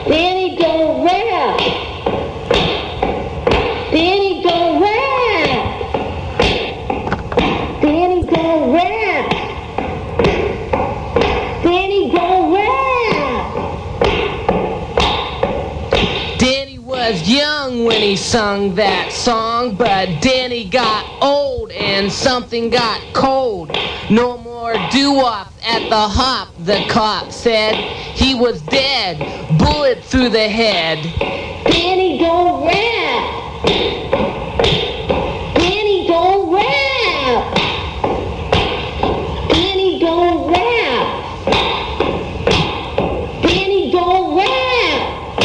Danny don't rap. Danny don't rap. Danny don't rap. Danny don't rap. Danny was young when he sung that song, but Danny got old and something got cold. No more doo-wop at the hop, the cop said. He was dead, bullet through the head. Danny don't rap. Danny don't rap. Danny don't rap. Danny don't rap.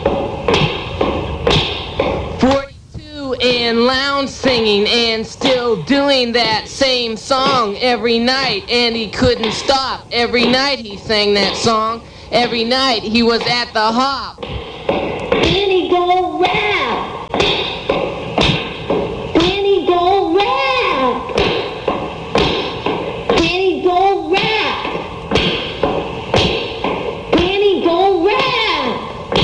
42 and lounge singing and still doing that same song every night, and he couldn't stop. Every night he sang that song. Every night he was at the hop. Danny don't rap. Danny don't rap. Danny don't rap. Danny don't rap.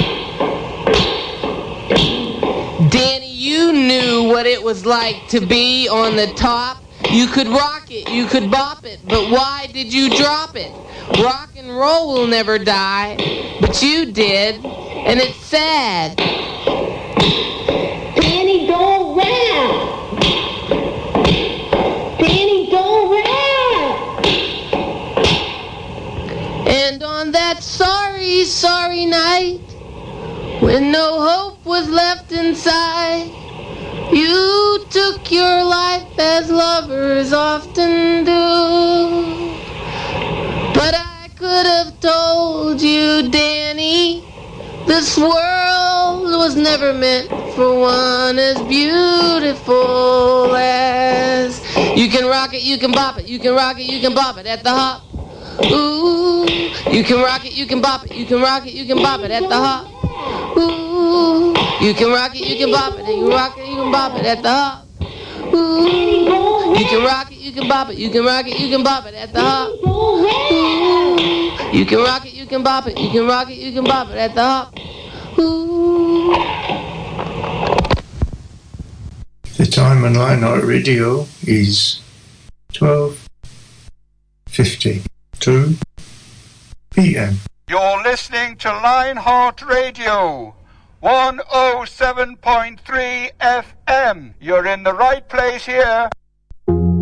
Danny, you knew what it was like to be on the top. You could rock it, you could bop it, but why did you drop it? Rock and roll will never die, but you did, and it's sad. Danny don't rap. Danny don't rap. And on that sorry, sorry night, when no hope was left inside, you took your life as lovers often do. But I could have told you, Danny, this world was never meant for one as beautiful as... You can rock it, you can bop it, you can rock it, you can bop it at the hop. Ooh, you can rock it, you can bop it, you can rock it, you can bop it at the hop. Ooh, you can rock it, you can bop it, you can rock it, you can bop it at the hop. Ooh, you can rock it, you can bop it, you can rock it, you can bop it at the hop. Ooh, you can rock it, you can bop it, you can rock it, you can bop it at the hop. Ooh. The time on Lionheart Radio is 12:52 p.m. You're listening to Lionheart Radio, 107.3 FM. You're in the right place here.